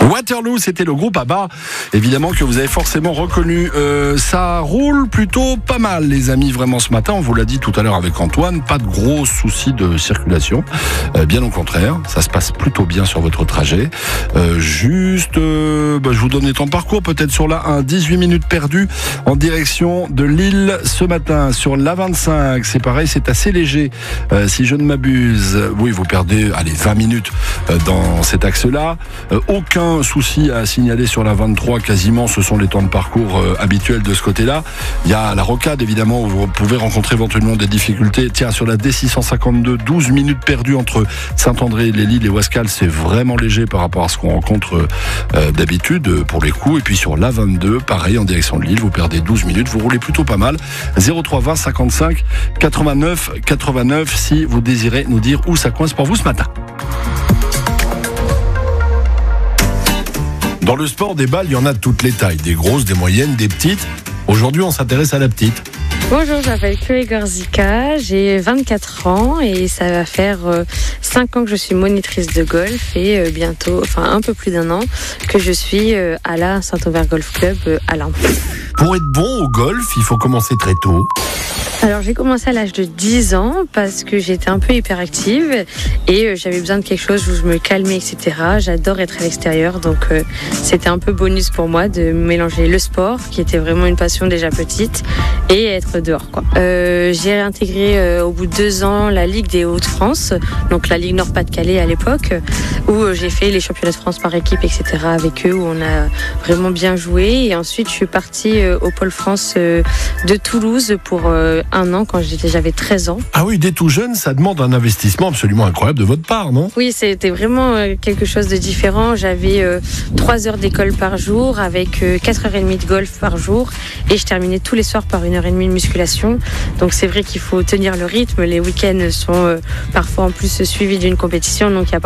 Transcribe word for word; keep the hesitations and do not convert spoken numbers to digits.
Waterloo, c'était le groupe ABBA, évidemment que vous avez forcément reconnu. Euh, ça roule plutôt pas mal, les amis, vraiment ce matin. On vous l'a dit tout à l'heure avec Antoine, pas de gros soucis de circulation. Euh, bien au contraire, ça se passe plutôt bien sur votre trajet. Euh, juste, euh, bah, je vous donne les temps de parcours, peut-être sur la un, dix-huit minutes perdues en direction de Lille ce matin. Sur la vingt-cinq, c'est pareil, c'est assez léger. Euh, si je ne m'abuse, oui, vous perdez, allez, vingt minutes euh, dans cet axe-là. Euh, aucun souci à signaler sur la vingt-trois, quasiment, ce sont les temps de parcours euh, habituels de ce côté-là. Il y a la rocade, évidemment, où vous pouvez rencontrer éventuellement des difficultés. Tiens, sur la D six cent cinquante-deux, douze minutes perdues entre Saint-André-les-Lilles et Ouascal, c'est vraiment léger par rapport à ce qu'on rencontre euh, d'habitude euh, pour les coups. Et puis sur la vingt-deux, pareil, en direction de Lille, vous perdez douze minutes, vous roulez plutôt pas mal. zéro trois vingt cinquante-cinq quatre-vingt-neuf quatre-vingt-neuf si vous désirez nous dire où ça coince pour vous ce matin. Dans le sport des balles, il y en a de toutes les tailles, des grosses, des moyennes, des petites. Aujourd'hui, on s'intéresse à la petite. Bonjour, je m'appelle Chloé Gorzika, j'ai vingt-quatre ans et ça va faire cinq ans que je suis monitrice de golf et bientôt, enfin un peu plus d'un an, que je suis à la Saint-Aubert Golf Club à Laon. Pour être bon au golf, il faut commencer très tôt. Alors j'ai commencé à l'âge de dix ans parce que j'étais un peu hyperactive et j'avais besoin de quelque chose où je me calmais, et cetera. J'adore être à l'extérieur, donc euh, c'était un peu bonus pour moi de mélanger le sport, qui était vraiment une passion déjà petite, et être dehors, quoi. Euh, j'ai réintégré euh, au bout de deux ans la Ligue des Hauts-de-France, donc la Ligue Nord-Pas-de-Calais à l'époque, où euh, j'ai fait les championnats de France par équipe, et cetera avec eux, où on a vraiment bien joué. Et ensuite je suis partie euh, au Pôle France euh, de Toulouse pour euh, un an quand j'étais, j'avais treize ans. Ah oui, dès tout jeune, ça demande un investissement absolument incroyable de votre part, non ? Oui, c'était vraiment quelque chose de différent. J'avais euh, trois heures d'école par jour avec euh, quatre heures trente de golf par jour et je terminais tous les soirs par une heure trente de musculation. Donc c'est vrai qu'il faut tenir le rythme. Les week-ends sont euh, parfois en plus suivis d'une compétition, donc il y a